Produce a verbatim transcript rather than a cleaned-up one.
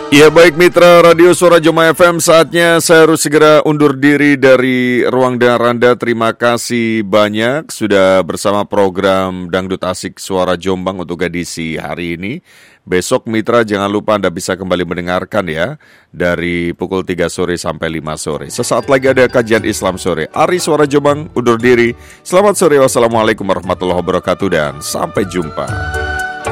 Ya baik mitra Radio Suara Jombang F M, saatnya saya harus segera undur diri dari ruang dengar Anda. Terima kasih banyak sudah bersama program Dangdut Asik Suara Jombang untuk edisi hari ini. Besok mitra jangan lupa Anda bisa kembali mendengarkan ya, dari pukul tiga sore sampai lima sore. Sesaat lagi ada kajian Islam sore. Ari Suara Jombang undur diri. Selamat sore, wassalamualaikum warahmatullahi wabarakatuh dan sampai jumpa.